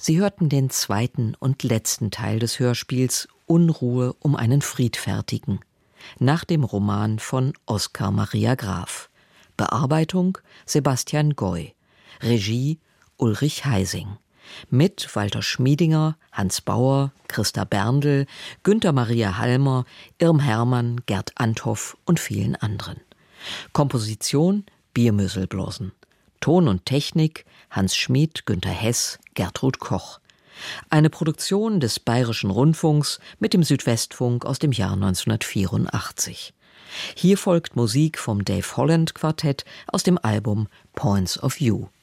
Sie hörten den zweiten und letzten Teil des Hörspiels Unruhe um einen Friedfertigen, nach dem Roman von Oskar Maria Graf. Bearbeitung Sebastian Goy. Regie Ulrich Heising. Mit Walter Schmiedinger, Hans Bauer, Christa Berndl, Günther Maria Halmer, Irm Hermann, Gerd Anthoff und vielen anderen. Komposition Biermüsselblosen. Ton und Technik Hans Schmid, Günther Hess, Gertrud Koch. Eine Produktion des Bayerischen Rundfunks mit dem Südwestfunk aus dem Jahr 1984. Hier folgt Musik vom Dave Holland Quartett aus dem Album Points of View.